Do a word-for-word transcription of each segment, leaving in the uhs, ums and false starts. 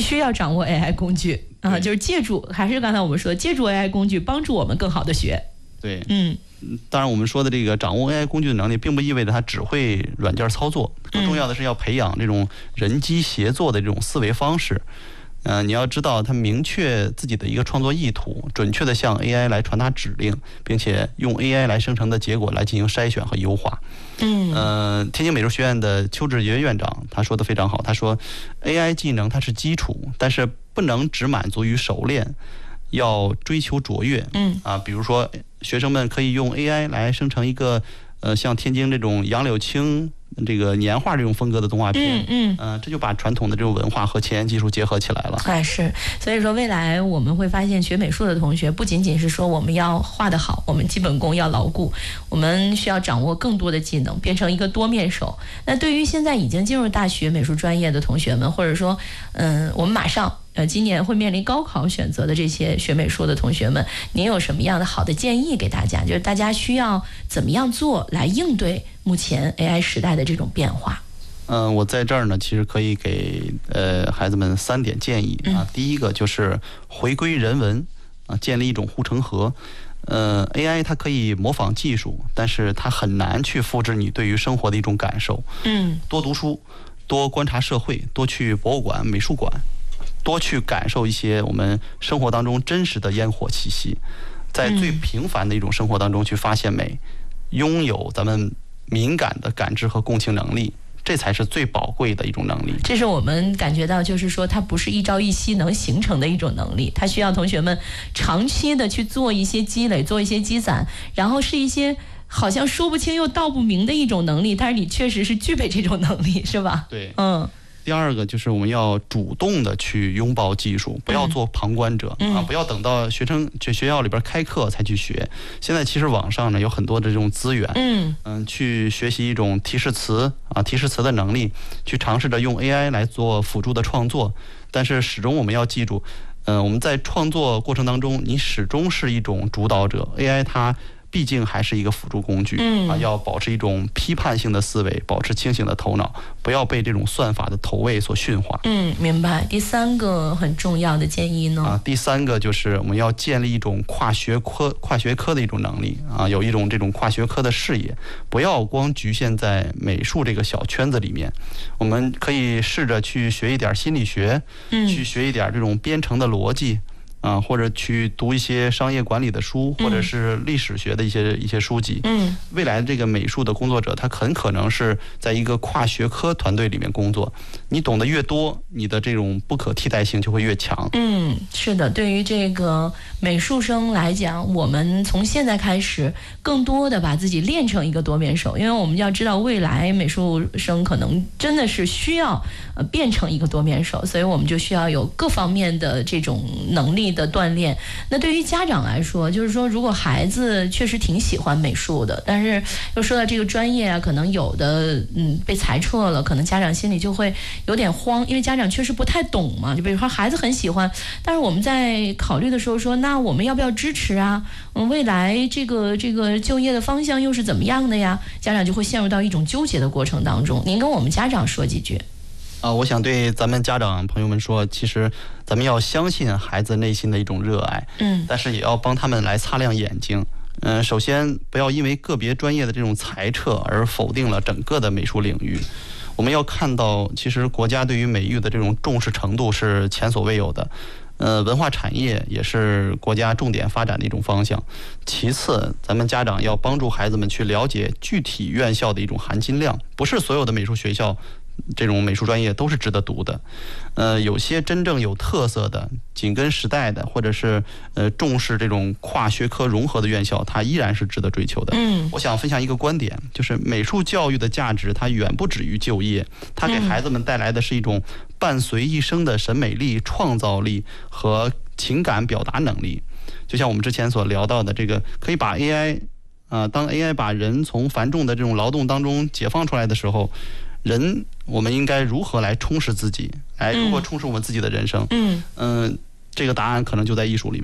需要掌握 A I 工具啊，就是借助，还是刚才我们说，借助 A I 工具帮助我们更好的学。 对，嗯，当然我们说的这个掌握 A I 工具的能力，并不意味着他只会软件操作，更重要的是要培养这种人机协作的这种思维方式。嗯、呃，你要知道他明确自己的一个创作意图，准确的向 A I 来传达指令，并且用 A I 来生成的结果来进行筛选和优化。嗯，呃，天津美术学院的邱志杰院长他说的非常好，他说 A I 技能它是基础，但是不能只满足于熟练，要追求卓越。嗯啊，比如说学生们可以用 A I 来生成一个呃像天津这种杨柳青这个年画这种风格的动画片，嗯嗯，呃，这就把传统的这种文化和前沿技术结合起来了。 哎，是，所以说未来我们会发现，学美术的同学不仅仅是说我们要画得好，我们基本功要牢固，我们需要掌握更多的技能，变成一个多面手。那对于现在已经进入大学美术专业的同学们，或者说，嗯，我们马上呃今年会面临高考选择的这些学美术的同学们，您有什么样的好的建议给大家？就是大家需要怎么样做来应对目前 A I 时代的这种变化？ 嗯、呃，我在这儿呢，其实可以给呃孩子们三点建议啊。第一个就是回归人文啊，建立一种护城河。呃 ，A I 它可以模仿技术，但是它很难去复制你对于生活的一种感受。嗯，多读书，多观察社会，多去博物馆、美术馆，多去感受一些我们生活当中真实的烟火气息，在最平凡的一种生活当中去发现美，拥有咱们敏感的感知和共情能力，这才是最宝贵的一种能力。 这是我们感觉到，就是说它不是一朝一夕能形成的一种能力，它需要同学们长期的去做一些积累，做一些积攒，然后是一些好像说不清又道不明的一种能力，但是你确实是具备这种能力，是吧？ 对，嗯。第二个就是我们要主动的去拥抱技术，不要做旁观者、嗯、啊，不要等到学生去学校里边开课才去学。现在其实网上呢有很多的这种资源，嗯嗯，去学习一种提示词啊，提示词的能力，去尝试着用 A I 来做辅助的创作。但是始终我们要记住，嗯、呃，我们在创作过程当中，你始终是一种主导者 ，A I 它毕竟还是一个辅助工具，嗯啊，要保持一种批判性的思维，保持清醒的头脑，不要被这种算法的投喂所驯化。 嗯，明白。第三个很重要的建议呢？ 啊，第三个就是我们要建立一种跨学科、跨学科的一种能力啊，有一种这种跨学科的视野，不要光局限在美术这个小圈子里面。我们可以试着去学一点心理学，嗯，去学一点这种编程的逻辑。啊，或者去读一些商业管理的书，或者是历史学的一些一些书籍。嗯，未来这个美术的工作者，他很可能是在一个跨学科团队里面工作。你懂得越多，你的这种不可替代性就会越强。 嗯，是的，对于这个美术生来讲，我们从现在开始，更多的把自己练成一个多面手，因为我们要知道，未来美术生可能真的是需要呃变成一个多面手，所以我们就需要有各方面的这种能力的锻炼。那对于家长来说，就是说如果孩子确实挺喜欢美术的，但是又说到这个专业啊，可能有的嗯被裁撤了，可能家长心里就会有点慌，因为家长确实不太懂嘛。就比如说孩子很喜欢，但是我们在考虑的时候说，那我们要不要支持啊？嗯，未来这个这个就业的方向又是怎么样的呀？家长就会陷入到一种纠结的过程当中。您跟我们家长说几句。 啊，我想对咱们家长朋友们说，其实咱们要相信孩子内心的一种热爱，嗯，但是也要帮他们来擦亮眼睛。嗯、呃，首先不要因为个别专业的这种裁撤而否定了整个的美术领域。我们要看到，其实国家对于美育的这种重视程度是前所未有的。呃，文化产业也是国家重点发展的一种方向。其次，咱们家长要帮助孩子们去了解具体院校的一种含金量，不是所有的美术学校这种美术专业都是值得读的，呃，有些真正有特色的、紧跟时代的，或者是呃重视这种跨学科融合的院校，它依然是值得追求的。嗯，我想分享一个观点，就是美术教育的价值，它远不止于就业，它给孩子们带来的是一种伴随一生的审美力、创造力和情感表达能力。就像我们之前所聊到的，这个可以把 A I， 啊、呃，当 A I 把人从繁重的这种劳动当中解放出来的时候。人，我们应该如何来充实自己？来如何充实我们自己的人生？嗯嗯、呃，这个答案可能就在艺术里面。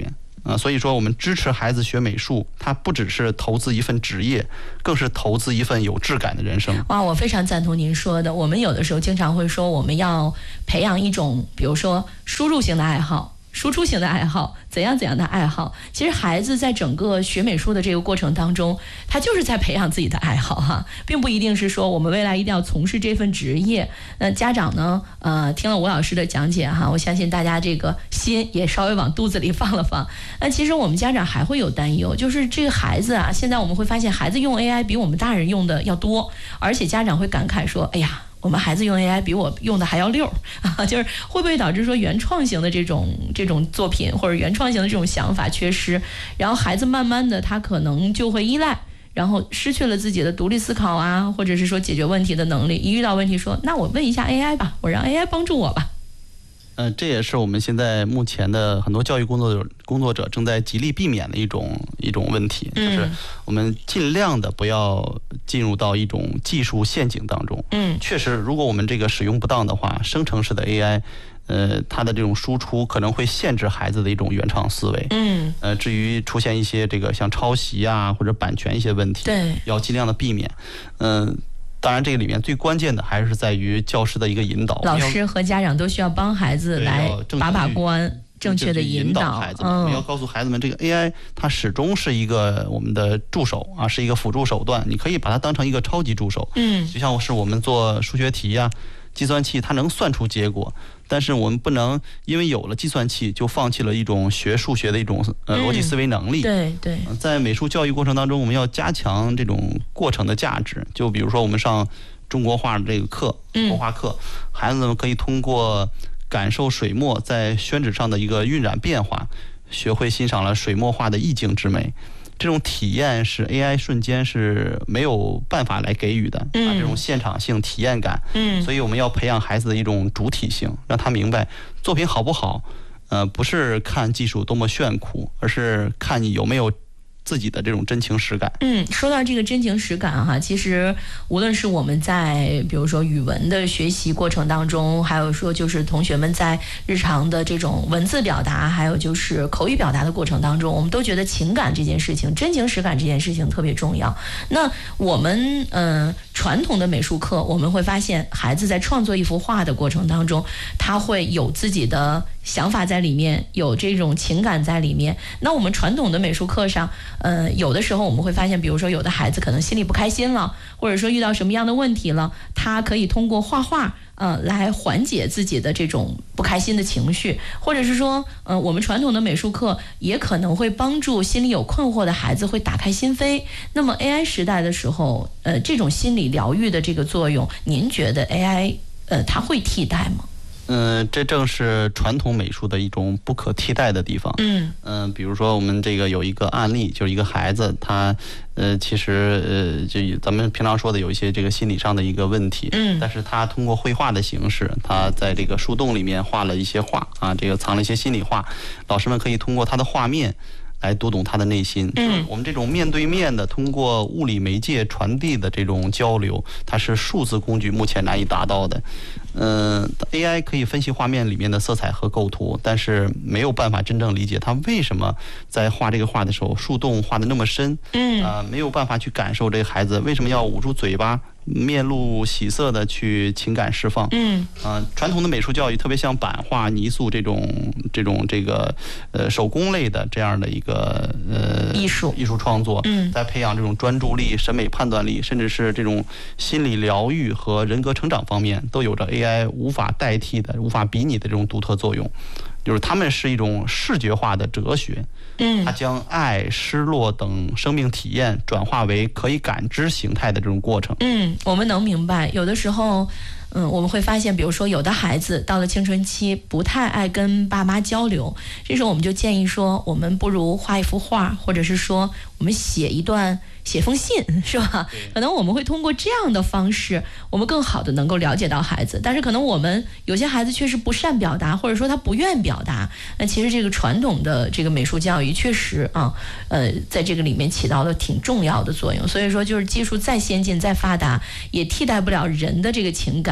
呃，所以说我们支持孩子学美术，它不只是投资一份职业，更是投资一份有质感的人生。 哇，我非常赞同您说的。我们有的时候经常会说，我们要培养一种，比如说输入型的爱好，输出型的爱好，怎样怎样的爱好。其实孩子在整个学美术的这个过程当中，他就是在培养自己的爱好哈，并不一定是说我们未来一定要从事这份职业。那家长呢，呃，听了吴老师的讲解哈，我相信大家这个心也稍微往肚子里放了放。那其实我们家长还会有担忧，就是这个孩子啊，现在我们会发现孩子用 A I 比我们大人用的要多，而且家长会感慨说，哎呀，我们孩子用 A I 比我用的还要溜啊，就是会不会导致说原创型的这种这种作品或者原创型的这种想法缺失，然后孩子慢慢的他可能就会依赖，然后失去了自己的独立思考啊，或者是说解决问题的能力。一遇到问题说，那我问一下 A I 吧，我让 A I 帮助我吧。 呃，这也是我们现在目前的很多教育工作者工作者正在极力避免的一种一种问题，就是我们尽量的不要进入到一种技术陷阱当中。嗯，确实，如果我们这个使用不当的话，生成式的 A I， 呃，它的这种输出可能会限制孩子的一种原创思维。嗯，呃，至于出现一些这个像抄袭啊或者版权一些问题， 对， 要尽量的避免。嗯、呃。当然，这个里面最关键的还是在于教师的一个引导， 老师和家长都需要帮孩子来把把关，正确的引导孩子们。我们要告诉孩子们，这个 A I 它始终是一个我们的助手啊，是一个辅助手段，你可以把它当成一个超级助手。嗯，就像是我们做数学题呀、啊，计算器它能算出结果，但是我们不能因为有了计算器就放弃了一种学数学的一种呃逻辑思维能力。 嗯、对对， 在美术教育过程当中，我们要加强这种过程的价值。就比如说我们上中国画的这个课，国画课，孩子们可以通过感受水墨在宣纸上的一个晕染变化，学会欣赏了水墨画的意境之美。这种体验是 A I 瞬间是没有办法来给予的啊，这种现场性体验感。嗯，所以我们要培养孩子的一种主体性，让他明白作品好不好，呃，不是看技术多么炫酷，而是看你有没有自己的这种真情实感。 嗯，说到这个真情实感哈，其实无论是我们在比如说语文的学习过程当中，还有说就是同学们在日常的这种文字表达，还有就是口语表达的过程当中，我们都觉得情感这件事情，真情实感这件事情特别重要。那我们呃传统的美术课，我们会发现孩子在创作一幅画的过程当中，他会有自己的想法在里面，有这种情感在里面。那我们传统的美术课上，呃，有的时候我们会发现，比如说有的孩子可能心里不开心了，或者说遇到什么样的问题了，他可以通过画画，呃，来缓解自己的这种不开心的情绪，或者是说，呃，我们传统的美术课也可能会帮助心里有困惑的孩子会打开心扉。那么 A I 时代的时候，呃，这种心理疗愈的这个作用，您觉得 A I 呃它会替代吗？ 嗯，这正是传统美术的一种不可替代的地方。嗯嗯、呃，比如说我们这个有一个案例，就是一个孩子，他呃其实呃就咱们平常说的有一些这个心理上的一个问题。嗯，但是他通过绘画的形式，他在这个树洞里面画了一些画啊，这个藏了一些心里话，老师们可以通过他的画面来读懂他的内心。嗯，我们这种面对面的通过物理媒介传递的这种交流，它是数字工具目前难以达到的。嗯、呃、，A I 可以分析画面里面的色彩和构图，但是没有办法真正理解他为什么在画这个画的时候树洞画得那么深。嗯，啊、呃，没有办法去感受这个孩子为什么要捂住嘴巴，面露喜色的去情感释放。嗯，啊、呃，传统的美术教育特别像版画、泥塑这种这种这个呃手工类的这样的一个呃艺术艺术创作，嗯，在培养这种专注力、审美判断力，甚至是这种心理疗愈和人格成长方面，都有着 A I 无法代替的、无法比拟的这种独特作用。就是他们是一种视觉化的哲学，嗯，它将爱、失落等生命体验转化为可以感知形态的这种过程。 嗯，我们能明白，有的时候，嗯，我们会发现，比如说有的孩子到了青春期，不太爱跟爸妈交流，这时候我们就建议说，我们不如画一幅画，或者是说我们写一段。写封信是吧？可能我们会通过这样的方式，我们更好的能够了解到孩子。但是可能我们有些孩子确实不善表达，或者说他不愿表达。那其实这个传统的这个美术教育确实啊，呃，在这个里面起到了挺重要的作用。所以说，就是技术再先进、再发达，也替代不了人的这个情感。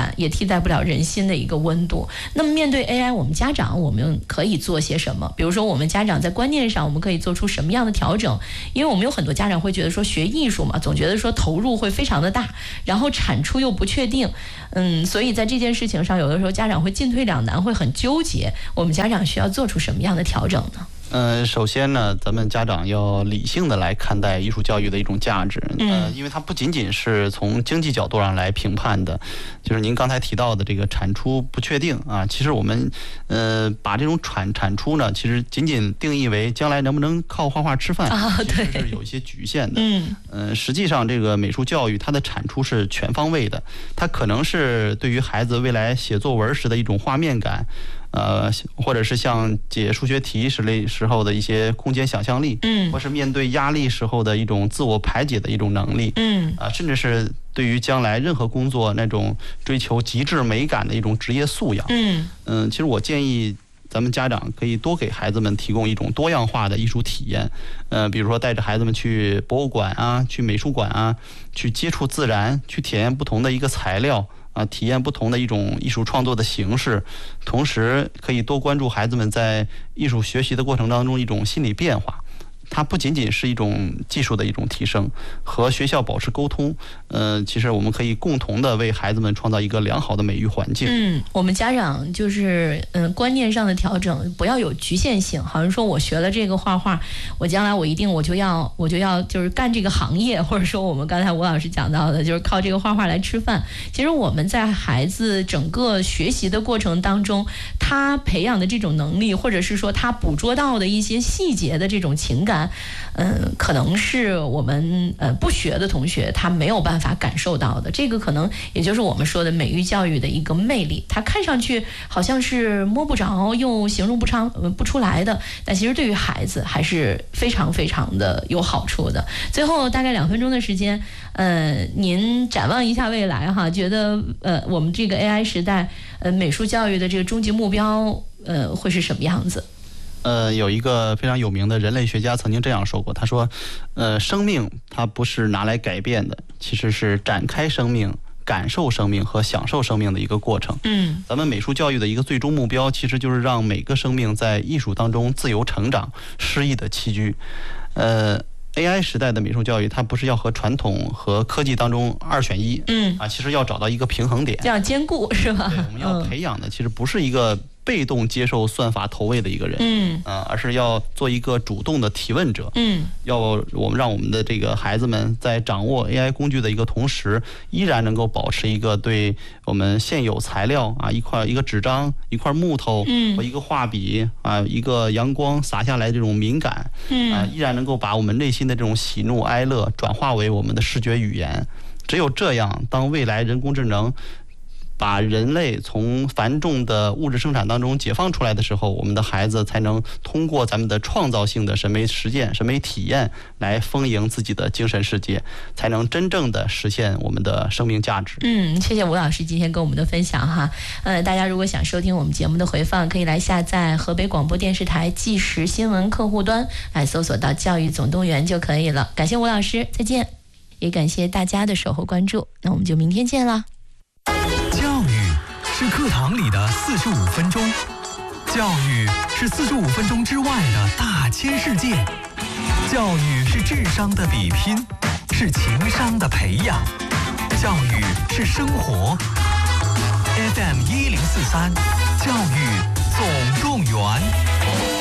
感，也替代不了人心的一个温度。那么面对 A I， 我们家长我们可以做些什么？比如说我们家长在观念上，我们可以做出什么样的调整？因为我们有很多家长会觉得说学艺术嘛，总觉得说投入会非常的大，然后产出又不确定，嗯，所以在这件事情上，有的时候家长会进退两难，会很纠结。我们家长需要做出什么样的调整呢？ 呃，首先呢，咱们家长要理性的来看待艺术教育的一种价值，呃，因为它不仅仅是从经济角度上来评判的，就是您刚才提到的这个产出不确定啊，其实我们呃把这种产产出呢，其实仅仅定义为将来能不能靠画画吃饭， 啊，对， 其实是有一些局限的。 嗯， 呃，实际上这个美术教育它的产出是全方位的，它可能是对于孩子未来写作文时的一种画面感。呃，或者是像解数学题时类时候的一些空间想象力，嗯，或是面对压力时候的一种自我排解的一种能力，嗯，啊，甚至是对于将来任何工作那种追求极致美感的一种职业素养，嗯嗯，其实我建议咱们家长可以多给孩子们提供一种多样化的艺术体验，呃，比如说带着孩子们去博物馆啊，去美术馆啊，去接触自然，去体验不同的一个材料。啊，体验不同的一种艺术创作的形式，同时可以多关注孩子们在艺术学习的过程当中一种心理变化。它不仅仅是一种技术的一种提升，和学校保持沟通，呃，其实我们可以共同的为孩子们创造一个良好的美育环境。 嗯，我们家长就是嗯、呃、观念上的调整，不要有局限性，好像说我学了这个画画，我将来我一定我就要我就要就是干这个行业，或者说我们刚才吴老师讲到的，就是靠这个画画来吃饭。其实我们在孩子整个学习的过程当中，他培养的这种能力，或者是说他捕捉到的一些细节的这种情感。嗯，可能是我们呃不学的同学他没有办法感受到的，这个可能也就是我们说的美育教育的一个魅力。它看上去好像是摸不着又形容不上呃不出来的，但其实对于孩子还是非常非常的有好处的。最后大概两分钟的时间，呃，您展望一下未来哈，觉得呃我们这个 A I 时代呃美术教育的这个终极目标呃会是什么样子？ 呃，有一个非常有名的人类学家曾经这样说过，他说，呃，生命它不是拿来改变的，其实是展开生命、感受生命和享受生命的一个过程。嗯，咱们美术教育的一个最终目标，其实就是让每个生命在艺术当中自由成长、诗意的栖居。呃。A I 时代的美术教育，它不是要和传统和科技当中二选一，嗯啊，其实要找到一个平衡点， 要兼顾是吧？ 对，我们要培养的其实不是一个被动接受算法投喂的一个人，嗯啊，而是要做一个主动的提问者，嗯，要我们让我们的这个孩子们在掌握 A I 工具的一个同时，依然能够保持一个对我们现有材料啊，一块一个纸张、一块木头，嗯，和一个画笔啊，一个阳光洒下来这种敏感，嗯啊，依然能够把我们内心的这种喜怒哀乐转化为我们的视觉语言。只有这样，当未来人工智能把人类从繁重的物质生产当中解放出来的时候，我们的孩子才能通过咱们的创造性的审美实践、审美体验来丰盈自己的精神世界，才能真正的实现我们的生命价值。 嗯，谢谢吴老师今天跟我们的分享哈。呃，大家如果想收听我们节目的回放，可以来下载河北广播电视台即时新闻客户端，来搜索到教育总动员就可以了。感谢吴老师，再见。也感谢大家的守候关注，那我们就明天见了。 教育是课堂里的四十五分钟，教育是四十五分钟之外的大千世界，教育是智商的比拼，是情商的培养，教育是生活。F M 一零四三，教育总动员。